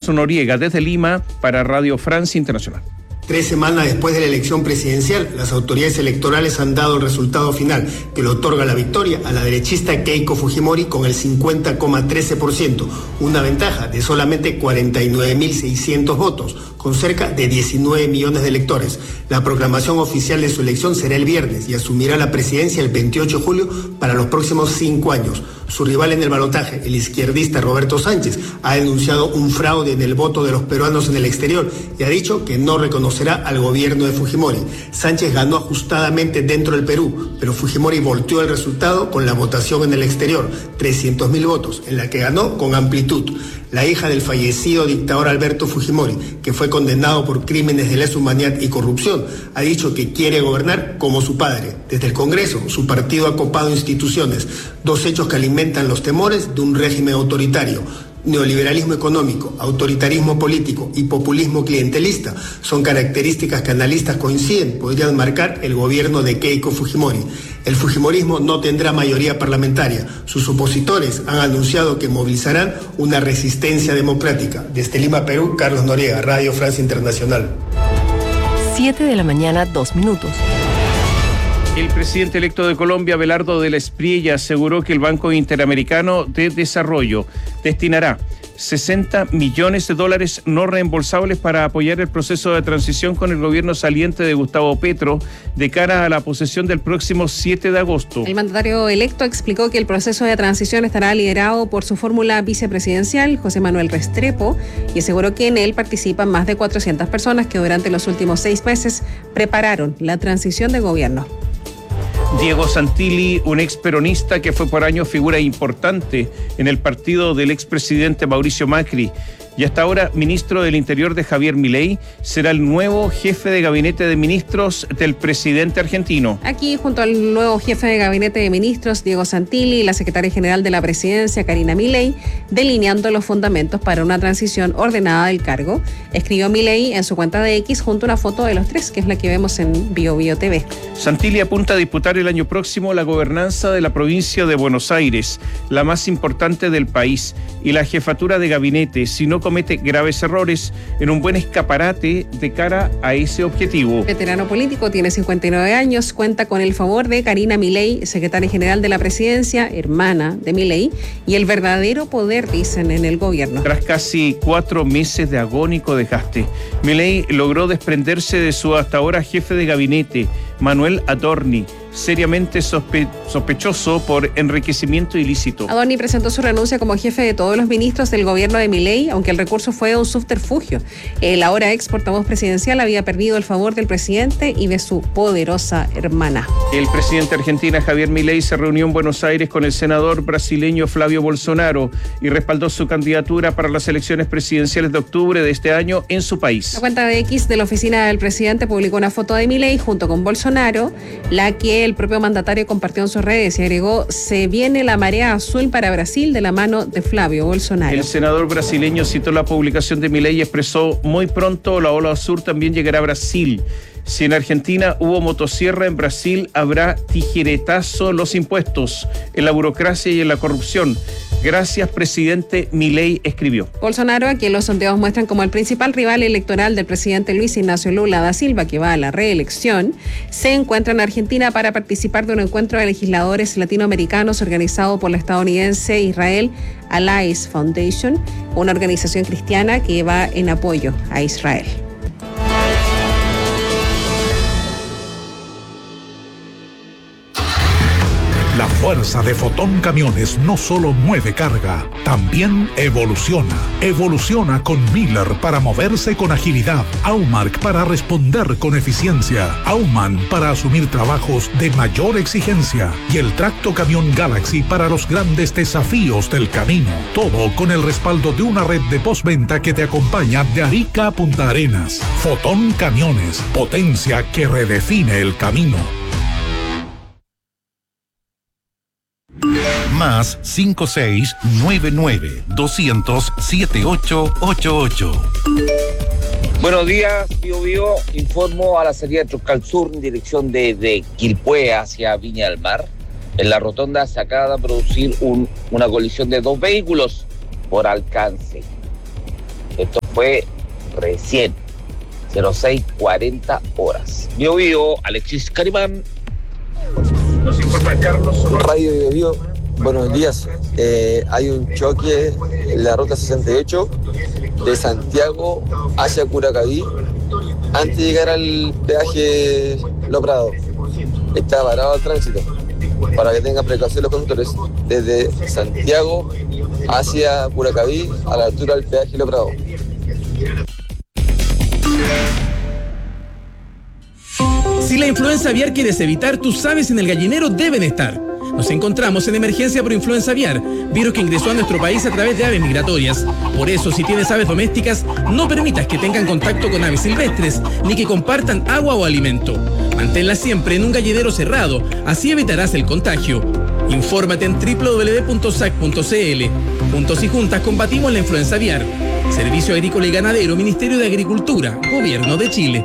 Carlos Noriega, desde Lima, para Radio Francia Internacional. 3 semanas después de la elección presidencial, las autoridades electorales han dado el resultado final, que le otorga la victoria a la derechista Keiko Fujimori con el 50,13%, una ventaja de solamente 49.600 votos, con cerca de 19 millones de electores. La proclamación oficial de su elección será el viernes y asumirá la presidencia el 28 de julio para los próximos 5 años. Su rival en el balotaje, el izquierdista Roberto Sánchez, ha denunciado un fraude en el voto de los peruanos en el exterior y ha dicho que no reconocerá al gobierno de Fujimori. Sánchez ganó ajustadamente dentro del Perú, pero Fujimori volteó el resultado con la votación en el exterior, 300.000 votos, en la que ganó con amplitud. La hija del fallecido dictador Alberto Fujimori, que fue condenado por crímenes de lesa humanidad y corrupción, ha dicho que quiere gobernar como su padre. Desde el Congreso, su partido ha copado instituciones, 2 hechos que alimentan los temores de un régimen autoritario. Neoliberalismo económico, autoritarismo político y populismo clientelista son características que analistas coinciden podrían marcar el gobierno de Keiko Fujimori. El fujimorismo no tendrá mayoría parlamentaria. Sus opositores han anunciado que movilizarán una resistencia democrática. Desde Lima, Perú, Carlos Noriega, Radio Francia Internacional. 7 de la mañana, 2 minutos. El presidente electo de Colombia, Abelardo de la Espriella, aseguró que el Banco Interamericano de Desarrollo destinará $60 millones no reembolsables para apoyar el proceso de transición con el gobierno saliente de Gustavo Petro de cara a la posesión del próximo 7 de agosto. El mandatario electo explicó que el proceso de transición estará liderado por su fórmula vicepresidencial, José Manuel Restrepo, y aseguró que en él participan más de 400 personas que durante los últimos 6 meses prepararon la transición de gobierno. Diego Santilli, un ex peronista que fue por años figura importante en el partido del expresidente Mauricio Macri y hasta ahora ministro del Interior de Javier Milei, será el nuevo jefe de gabinete de ministros del presidente argentino. Aquí, junto al nuevo jefe de gabinete de ministros, Diego Santilli, y la secretaria general de la presidencia, Karina Milei, delineando los fundamentos para una transición ordenada del cargo, escribió Milei en su cuenta de X junto a una foto de los 3, que es la que vemos en BioBio TV. Santilli apunta a disputar el año próximo la gobernanza de la provincia de Buenos Aires, la más importante del país, y la jefatura de gabinete, si no comete graves errores, en un buen escaparate de cara a ese objetivo. Veterano político, tiene 59 años, cuenta con el favor de Karina Milei, secretaria general de la presidencia, hermana de Milei, y el verdadero poder, dicen, en el gobierno. Tras casi 4 meses de agónico desgaste, Milei logró desprenderse de su hasta ahora jefe de gabinete, Manuel Adorni, seriamente sospechoso por enriquecimiento ilícito. Adorni presentó su renuncia como jefe de todos los ministros del gobierno de Milei, aunque el recurso fue un subterfugio. El ahora ex portavoz presidencial había perdido el favor del presidente y de su poderosa hermana. El presidente argentino Javier Milei se reunió en Buenos Aires con el senador brasileño Flavio Bolsonaro y respaldó su candidatura para las elecciones presidenciales de octubre de este año en su país. La cuenta de X de la oficina del presidente publicó una foto de Milei junto con Bolsonaro, la que el propio mandatario compartió en sus redes y agregó: se viene la marea azul para Brasil de la mano de Flavio Bolsonaro. El senador brasileño citó la publicación de Milei y expresó: muy pronto la ola azul también llegará a Brasil. Si en Argentina hubo motosierra, en Brasil habrá tijeretazo en los impuestos, en la burocracia y en la corrupción. Gracias, presidente Milei, escribió. Bolsonaro, a quien los sondeos muestran como el principal rival electoral del presidente Luis Ignacio Lula da Silva, que va a la reelección, se encuentra en Argentina para participar de un encuentro de legisladores latinoamericanos organizado por la estadounidense Israel Allies Foundation, una organización cristiana que va en apoyo a Israel. La fuerza de Fotón Camiones no solo mueve carga, también evoluciona. Evoluciona con Miller para moverse con agilidad, Aumark para responder con eficiencia, Aumann para asumir trabajos de mayor exigencia y el Tracto Camión Galaxy para los grandes desafíos del camino. Todo con el respaldo de una red de postventa que te acompaña de Arica a Punta Arenas. Fotón Camiones, potencia que redefine el camino. Más 5699-200-7888. Buenos días, Bio. Informo a la salida de Troncal Sur en dirección de Quilpué hacia Viña del Mar. En la rotonda se acaba de producir una colisión de 2 vehículos por alcance. Esto fue recién, 06:40 horas. Bio, Alexis Carimán. Nos informa Carlos. Radio Bio, buenos días. Hay un choque en la ruta 68 de Santiago hacia Curacaví antes de llegar al peaje Lo Prado. Está parado el tránsito para que tengan precaución los conductores desde Santiago hacia Curacaví a la altura del peaje Lo Prado. Si la influenza aviar quieres evitar, tus aves en el gallinero deben estar. Nos encontramos en emergencia por influenza aviar, virus que ingresó a nuestro país a través de aves migratorias. Por eso, si tienes aves domésticas, no permitas que tengan contacto con aves silvestres, ni que compartan agua o alimento. Manténlas siempre en un gallinero cerrado, así evitarás el contagio. Infórmate en www.sac.cl. Juntos y juntas combatimos la influenza aviar. Servicio Agrícola y Ganadero, Ministerio de Agricultura, Gobierno de Chile.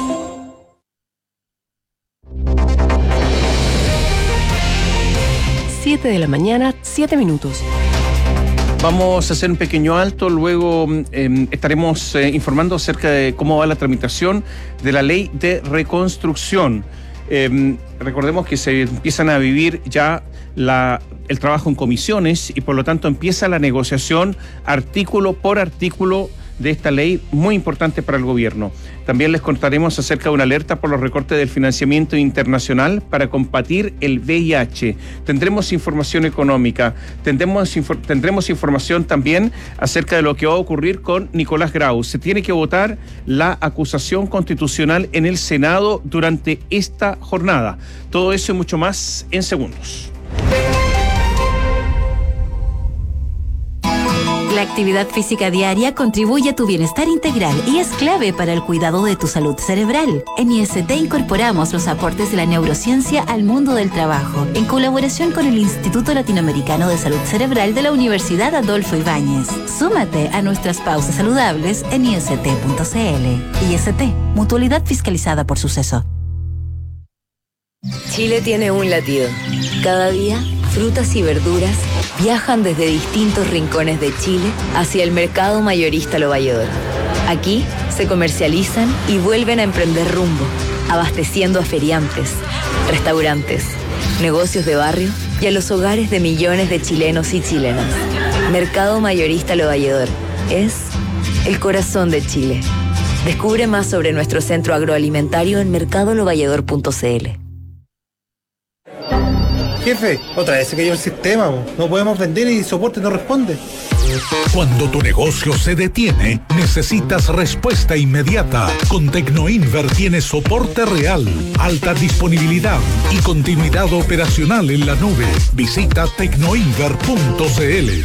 7 de la mañana, 7 minutos. Vamos a hacer un pequeño alto, luego estaremos informando acerca de cómo va la tramitación de la ley de reconstrucción. Recordemos que se empiezan a vivir ya el trabajo en comisiones y por lo tanto empieza la negociación artículo por artículo de esta ley muy importante para el gobierno. También les contaremos acerca de una alerta por los recortes del financiamiento internacional para combatir el VIH. Tendremos información económica, tendremos información también acerca de lo que va a ocurrir con Nicolás Grau. Se tiene que votar la acusación constitucional en el Senado durante esta jornada. Todo eso y mucho más en segundos. La actividad física diaria contribuye a tu bienestar integral y es clave para el cuidado de tu salud cerebral. En IST incorporamos los aportes de la neurociencia al mundo del trabajo, en colaboración con el Instituto Latinoamericano de Salud Cerebral de la Universidad Adolfo Ibáñez. Súmate a nuestras pausas saludables en ist.cl. IST, mutualidad fiscalizada por Suceso. Chile tiene un latido. Cada día, frutas y verduras viajan desde distintos rincones de Chile hacia el mercado mayorista Lo Valledor. Aquí se comercializan y vuelven a emprender rumbo, abasteciendo a feriantes, restaurantes, negocios de barrio y a los hogares de millones de chilenos y chilenas. Mercado mayorista Lo Valledor es el corazón de Chile. Descubre más sobre nuestro centro agroalimentario en mercadolovalledor.cl. Jefe, otra vez se cayó el sistema, no podemos vender y soporte no responde. Cuando tu negocio se detiene, necesitas respuesta inmediata. Con Tecnoinver tienes soporte real, alta disponibilidad y continuidad operacional en la nube. Visita tecnoinver.cl.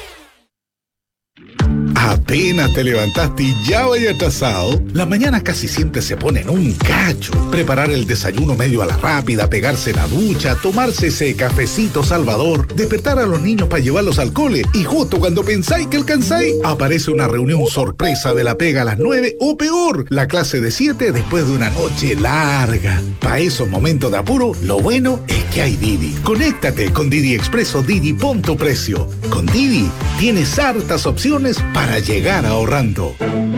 Apenas te levantaste y ya vaya atrasado. Las mañanas casi siempre se ponen un cacho. Preparar el desayuno medio a la rápida, pegarse la ducha, tomarse ese cafecito salvador, despertar a los niños para llevarlos al cole y justo cuando pensáis que alcanzáis, aparece una reunión sorpresa de la pega a las 9 o peor, la clase de 7 después de una noche larga. Para esos momentos de apuro, lo bueno es que hay Didi. Conéctate con Didi Expreso Didi Punto Precio. Con Didi tienes hartas opciones para llegar ahorrando.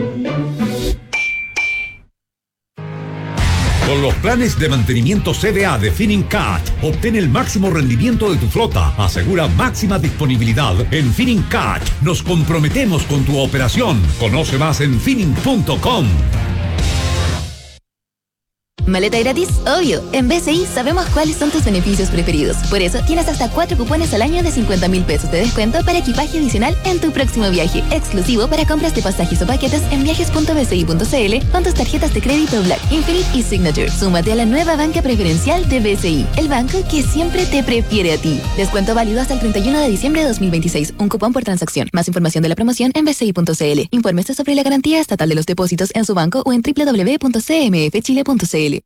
Con los planes de mantenimiento CDA de Finincat, obtén el máximo rendimiento de tu flota. Asegura máxima disponibilidad. En Finincat nos comprometemos con tu operación. Conoce más en Finin.com. ¿Maleta gratis? Obvio. En BCI sabemos cuáles son tus beneficios preferidos. Por eso tienes hasta 4 cupones al año de 50.000 pesos de descuento para equipaje adicional en tu próximo viaje. Exclusivo para compras de pasajes o paquetes en viajes.bci.cl con tus tarjetas de crédito Black, Infinite y Signature. Súmate a la nueva banca preferencial de BCI, el banco que siempre te prefiere a ti. Descuento válido hasta el 31 de diciembre de 2026. Un cupón por transacción. Más información de la promoción en bci.cl. Infórmese sobre la garantía estatal de los depósitos en su banco o en www.cmfchile.cl.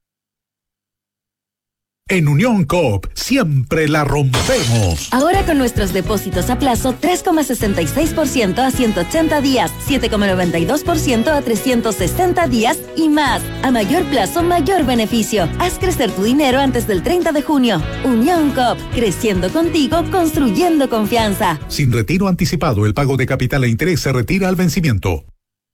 En Unión Coop siempre la rompemos. Ahora con nuestros depósitos a plazo 3,66% a 180 días, 7,92% a 360 días y más. A mayor plazo, mayor beneficio. Haz crecer tu dinero antes del 30 de junio. Unión Coop, creciendo contigo, construyendo confianza. Sin retiro anticipado, el pago de capital e interés se retira al vencimiento.